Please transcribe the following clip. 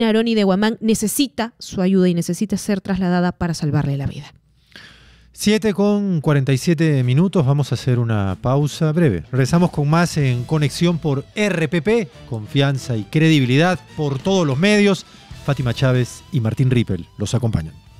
Aroni de Huamán necesita su ayuda y necesita ser trasladada para salvarle la vida. 7:47, vamos a hacer una pausa breve. Regresamos con más en Conexión por RPP, confianza y credibilidad por todos los medios. Fátima Chávez y Martín Rippel los acompañan.